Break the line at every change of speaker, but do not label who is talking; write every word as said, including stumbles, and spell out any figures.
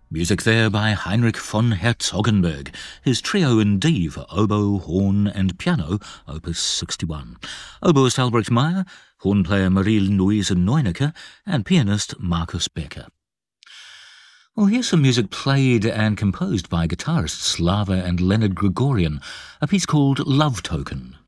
Music there by Heinrich von Herzogenberg, his trio in D for oboe, horn and piano, opus sixty-one. Oboist Albrecht Meyer, horn player Marie-Louise Neunecker, and pianist Markus Becker. Well, here's some music played and composed by guitarists Slava and Leonard Gregorian, a piece called Love Token.